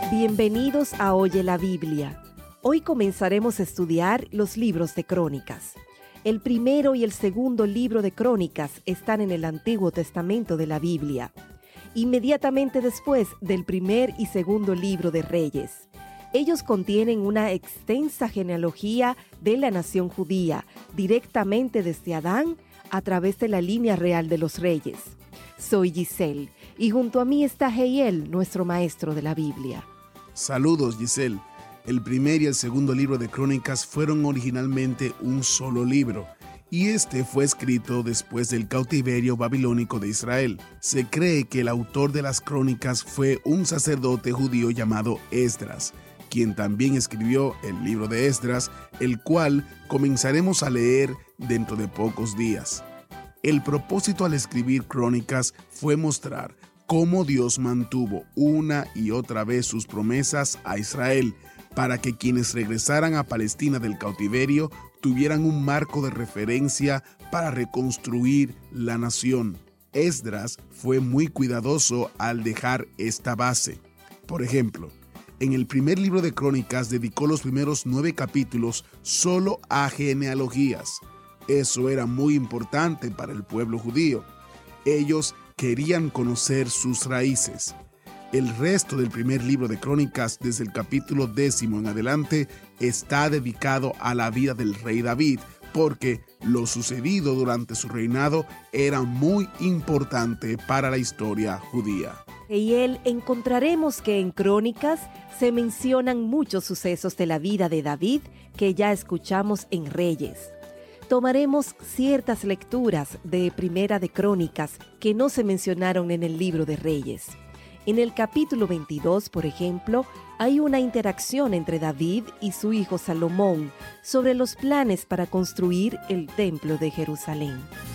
Bienvenidos a Oye la Biblia. Hoy comenzaremos a estudiar los libros de Crónicas. El primero y el segundo libro de Crónicas están en el Antiguo Testamento de la Biblia, inmediatamente después del primer y segundo libro de Reyes. Ellos contienen una extensa genealogía de la nación judía, directamente desde Adán a través de la línea real de los reyes. Soy Giselle y junto a mí está Heiel, nuestro maestro de la Biblia. Saludos, Giselle. El primer y el segundo libro de Crónicas fueron originalmente un solo libro, y este fue escrito después del cautiverio babilónico de Israel. Se cree que el autor de las Crónicas fue un sacerdote judío llamado Esdras, quien también escribió el libro de Esdras, el cual comenzaremos a leer dentro de pocos días. El propósito al escribir Crónicas fue mostrar cómo Dios mantuvo una y otra vez sus promesas a Israel, para que quienes regresaran a Palestina del cautiverio tuvieran un marco de referencia para reconstruir la nación. Esdras fue muy cuidadoso al dejar esta base. Por ejemplo, en el primer libro de Crónicas dedicó los primeros 9 capítulos solo a genealogías. Eso era muy importante para el pueblo judío. Ellos querían conocer sus raíces. El resto del primer libro de Crónicas, desde el capítulo 10 en adelante, está dedicado a la vida del rey David, porque lo sucedido durante su reinado era muy importante para la historia judía. Y encontraremos que en Crónicas se mencionan muchos sucesos de la vida de David que ya escuchamos en Reyes. Tomaremos ciertas lecturas de Primera de Crónicas que no se mencionaron en el libro de Reyes. En el capítulo 22, por ejemplo, hay una interacción entre David y su hijo Salomón sobre los planes para construir el templo de Jerusalén.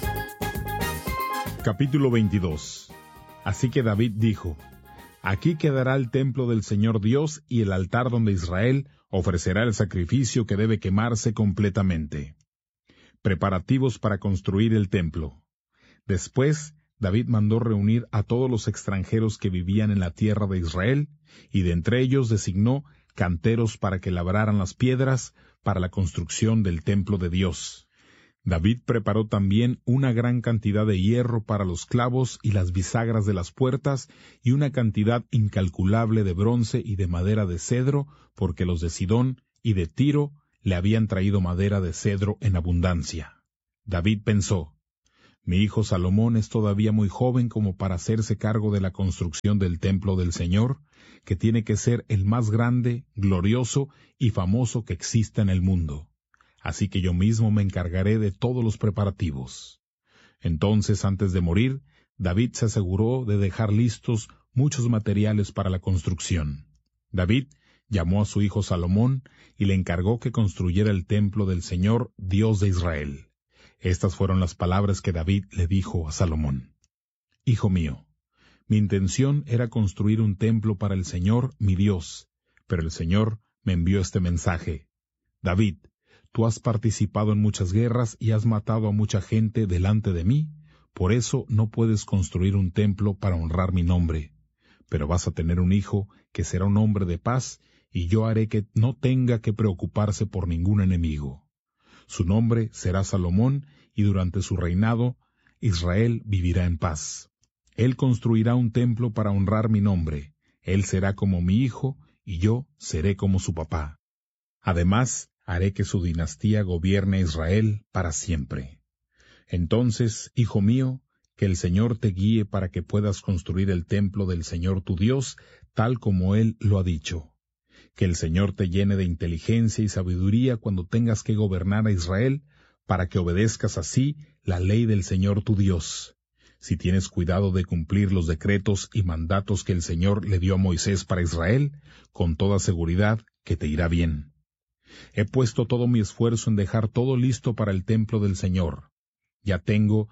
Capítulo 22. Así que David dijo: Aquí quedará el templo del Señor Dios y el altar donde Israel ofrecerá el sacrificio que debe quemarse completamente. Preparativos para construir el templo. Después, David mandó reunir a todos los extranjeros que vivían en la tierra de Israel, y de entre ellos designó canteros para que labraran las piedras para la construcción del templo de Dios. David preparó también una gran cantidad de hierro para los clavos y las bisagras de las puertas, y una cantidad incalculable de bronce y de madera de cedro, porque los de Sidón y de Tiro le habían traído madera de cedro en abundancia. David pensó: Mi hijo Salomón es todavía muy joven como para hacerse cargo de la construcción del templo del Señor, que tiene que ser el más grande, glorioso y famoso que exista en el mundo. Así que yo mismo me encargaré de todos los preparativos. Entonces, antes de morir, David se aseguró de dejar listos muchos materiales para la construcción. David llamó a su hijo Salomón y le encargó que construyera el templo del Señor, Dios de Israel. Estas fueron las palabras que David le dijo a Salomón: Hijo mío, mi intención era construir un templo para el Señor, mi Dios, pero el Señor me envió este mensaje: David, tú has participado en muchas guerras y has matado a mucha gente delante de mí, por eso no puedes construir un templo para honrar mi nombre. Pero vas a tener un hijo que será un hombre de paz, y yo haré que no tenga que preocuparse por ningún enemigo. Su nombre será Salomón, y durante su reinado Israel vivirá en paz. Él construirá un templo para honrar mi nombre. Él será como mi hijo, y yo seré como su papá. Además, haré que su dinastía gobierne Israel para siempre. Entonces, hijo mío, que el Señor te guíe para que puedas construir el templo del Señor tu Dios, tal como Él lo ha dicho. Que el Señor te llene de inteligencia y sabiduría cuando tengas que gobernar a Israel, para que obedezcas así la ley del Señor tu Dios. Si tienes cuidado de cumplir los decretos y mandatos que el Señor le dio a Moisés para Israel, con toda seguridad que te irá bien. He puesto todo mi esfuerzo en dejar todo listo para el templo del Señor. Ya tengo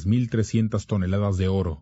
3,300 toneladas de oro,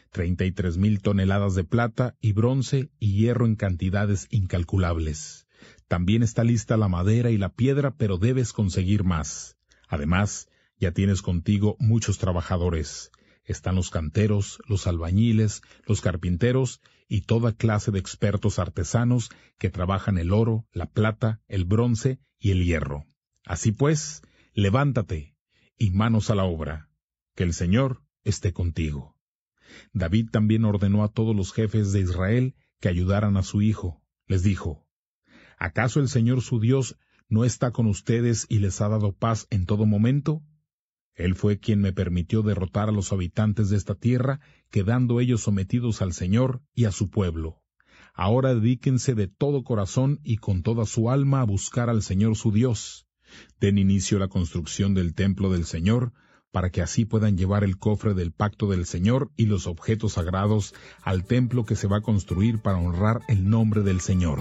33,000 toneladas de plata y bronce y hierro en cantidades incalculables. También está lista la madera y la piedra, pero debes conseguir más. Además, ya tienes contigo muchos trabajadores. están los canteros, los albañiles, los carpinteros y toda clase de expertos artesanos que trabajan el oro, la plata, el bronce y el hierro. Así pues, levántate y manos a la obra, que el Señor esté contigo. David también ordenó a todos los jefes de Israel que ayudaran a su hijo. Les dijo: ¿Acaso el Señor su Dios no está con ustedes y les ha dado paz en todo momento? Él fue quien me permitió derrotar a los habitantes de esta tierra, quedando ellos sometidos al Señor y a su pueblo. Ahora dedíquense de todo corazón y con toda su alma a buscar al Señor su Dios. Den inicio a la construcción del templo del Señor, para que así puedan llevar el cofre del pacto del Señor y los objetos sagrados al templo que se va a construir para honrar el nombre del Señor.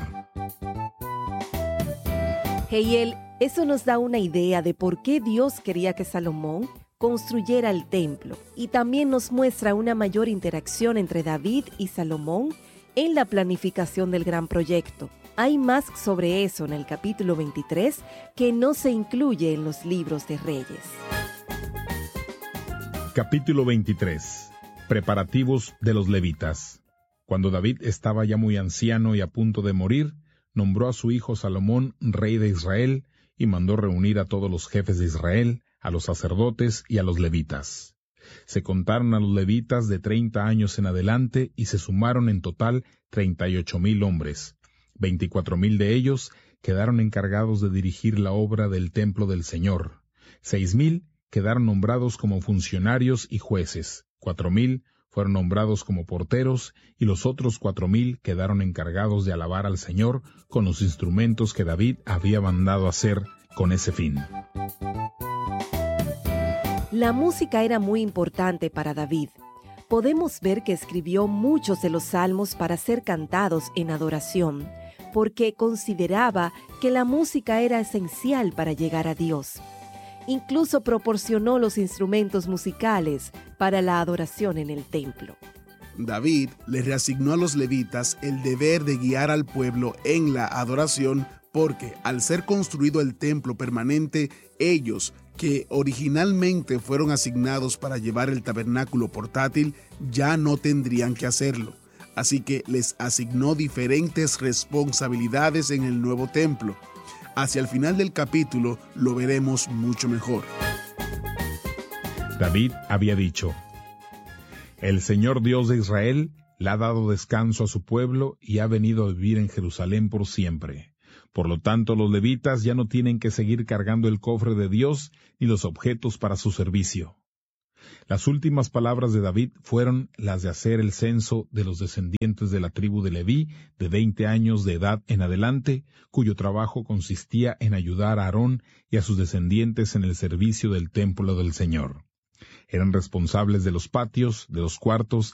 Heiel, eso nos da una idea de por qué Dios quería que Salomón construyera el templo, y también nos muestra una mayor interacción entre David y Salomón en la planificación del gran proyecto. Hay más sobre eso en el capítulo 23 que no se incluye en los libros de Reyes. Capítulo 23. Preparativos de los levitas. Cuando David estaba ya muy anciano y a punto de morir, nombró a su hijo Salomón rey de Israel y mandó reunir a todos los jefes de Israel, a los sacerdotes y a los levitas. Se contaron a los levitas de 30 años en adelante y se sumaron en total 38,000 hombres. 24,000 de ellos quedaron encargados de dirigir la obra del templo del Señor. 6,000 quedaron nombrados como funcionarios y jueces. 4,000 fueron nombrados como porteros y los otros 4,000 quedaron encargados de alabar al Señor con los instrumentos que David había mandado hacer con ese fin. La música era muy importante para David. Podemos ver que escribió muchos de los salmos para ser cantados en adoración, porque consideraba que la música era esencial para llegar a Dios. Incluso proporcionó los instrumentos musicales para la adoración en el templo. David le reasignó a los levitas el deber de guiar al pueblo en la adoración, porque al ser construido el templo permanente, ellos, que originalmente fueron asignados para llevar el tabernáculo portátil, ya no tendrían que hacerlo. Así que les asignó diferentes responsabilidades en el nuevo templo. Hacia el final del capítulo lo veremos mucho mejor. David había dicho: El Señor Dios de Israel le ha dado descanso a su pueblo y ha venido a vivir en Jerusalén por siempre. Por lo tanto, los levitas ya no tienen que seguir cargando el cofre de Dios ni los objetos para su servicio. Las últimas palabras de David fueron las de hacer el censo de los descendientes de la tribu de Leví de 20 años de edad en adelante, cuyo trabajo consistía en ayudar a Aarón y a sus descendientes en el servicio del templo del Señor. Eran responsables de los patios, de los cuartos